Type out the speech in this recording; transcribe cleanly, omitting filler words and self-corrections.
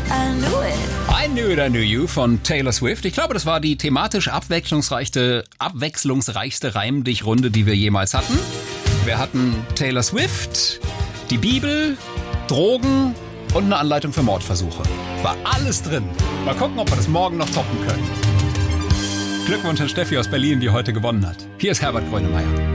I Knew It, I Knew You von Taylor Swift. Ich glaube, das war die thematisch abwechslungsreichste Reim-Dich-Runde, die wir jemals hatten. Wir hatten Taylor Swift, die Bibel, Drogen und eine Anleitung für Mordversuche. War alles drin. Mal gucken, ob wir das morgen noch toppen können. Glückwunsch an Steffi aus Berlin, die heute gewonnen hat. Hier ist Herbert Grönemeyer.